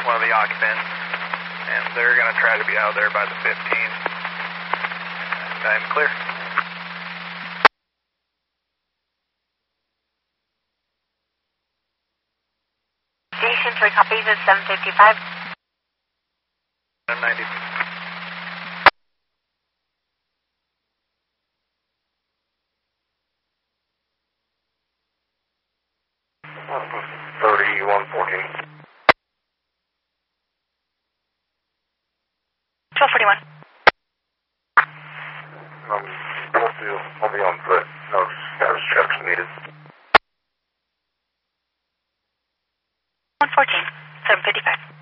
one of the occupants, and they're going to try to be out there by the 15th. And I'm clear. Station 3 copies at 7:55. 90. $31.14. 12:41. I'll be on foot. No status checks needed. 114. 7:55.